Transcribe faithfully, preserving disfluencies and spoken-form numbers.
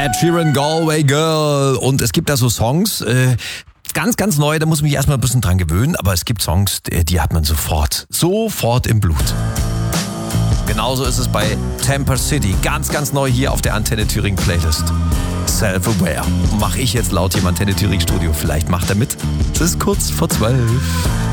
Ed Sheeran, Galway Girl. Und es gibt da so Songs, äh, ganz, ganz neu, da muss ich mich erstmal ein bisschen dran gewöhnen, aber es gibt Songs, die hat man sofort, sofort im Blut. Genauso ist es bei Tampa City, ganz, ganz neu hier auf der Antenne Thüringen Playlist. Self-Aware. Mache ich jetzt laut hier im Antenne Thüringen Studio, vielleicht macht er mit. Es ist kurz vor zwölf.